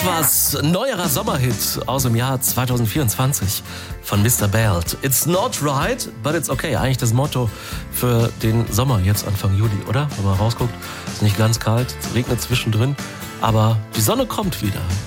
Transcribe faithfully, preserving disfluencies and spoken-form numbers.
Etwas neuerer Sommerhit aus dem Jahr zwanzig vierundzwanzig von Mister Belt. It's not right, but it's okay. Eigentlich das Motto für den Sommer jetzt Anfang Juli, oder? Wenn man rausguckt, ist nicht ganz kalt, es regnet zwischendrin, aber die Sonne kommt wieder.